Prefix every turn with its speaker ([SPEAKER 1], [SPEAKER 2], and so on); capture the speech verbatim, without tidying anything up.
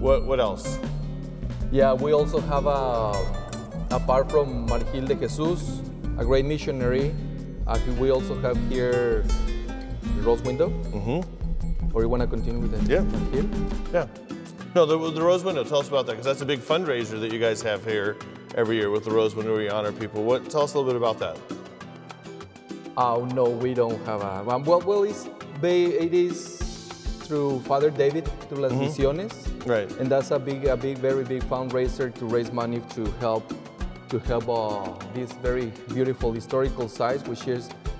[SPEAKER 1] What, what else?
[SPEAKER 2] Yeah, we also have a, apart from Margil de Jesus, a great missionary, uh, we also have here the Rose Window. Mm-hmm. Or you want to continue with the
[SPEAKER 1] Yeah.
[SPEAKER 2] Margil?
[SPEAKER 1] Yeah. No, the, the Rose Window, tell us about that, because that's a big fundraiser that you guys have here every year with the Rose Window where you honor people. What, tell us a little bit about that.
[SPEAKER 2] Oh, no, we don't have a, um, well, well it's, it is through Father David, through Las
[SPEAKER 1] Mm-hmm.
[SPEAKER 2] Misiones.
[SPEAKER 1] Right.
[SPEAKER 2] And that's a big, a big, very big fundraiser to raise money to help, to help uh, this very beautiful historical site, which is